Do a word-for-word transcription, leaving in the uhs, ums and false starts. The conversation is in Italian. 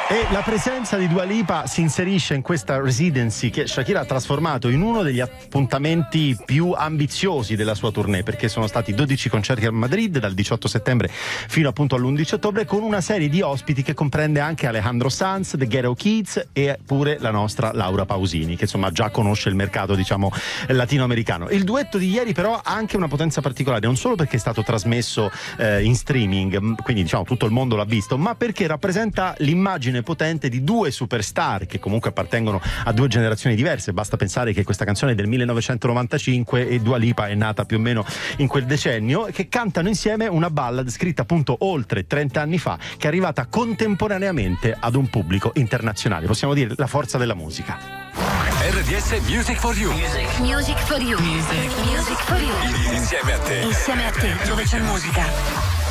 E la presenza di Dua Lipa si inserisce in questa residency che Shakira ha trasformato in uno degli appuntamenti più ambiziosi della sua tournée, perché sono stati dodici concerti a Madrid dal diciotto settembre fino appunto all'undici ottobre, con una serie di ospiti che comprende anche Alejandro Sanz, The Ghetto Kids e pure la nostra Laura Pausini, che insomma già conosce il mercato, diciamo, latinoamericano. Il duetto di ieri però ha anche una potenza particolare, non solo perché è stato trasmesso eh, in streaming, quindi diciamo tutto il mondo l'ha visto, ma perché rappresenta l'immagine potente di due superstar che comunque appartengono a due generazioni diverse. Basta pensare che questa canzone è del millenovecentonovantacinque e Dua Lipa è nata più o meno in quel decennio, che cantano insieme una ballad scritta appunto oltre trenta anni fa, che è arrivata contemporaneamente ad un pubblico internazionale. Possiamo dire la forza della musica. R D S Music for You. Music, Music for You. Music, Music for You. Insieme a te. Insieme a te, dove c'è musica.